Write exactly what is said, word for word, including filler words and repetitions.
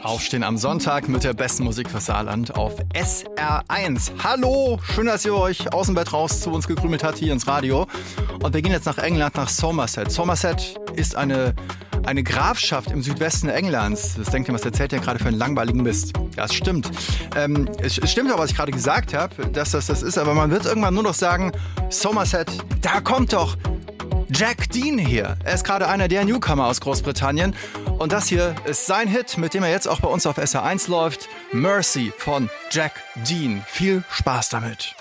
Aufstehen am Sonntag mit der besten Musik für Saarland auf S R eins. Hallo, schön, dass ihr euch aus dem Bett raus zu uns gekrümelt habt hier ins Radio. Und wir gehen jetzt nach England, nach Somerset. Somerset ist eine, eine Grafschaft im Südwesten Englands. Das denkt ihr, was erzählt ihr gerade für einen langweiligen Mist? Ja, es stimmt. Ähm, es, es stimmt auch, was ich gerade gesagt habe, dass das das ist. Aber man wird irgendwann nur noch sagen, Somerset, da kommt doch Jack Dean hier. Er ist gerade einer der Newcomer aus Großbritannien. Und das hier ist sein Hit, mit dem er jetzt auch bei uns auf S R eins läuft. Mercy von Jack Dean. Viel Spaß damit.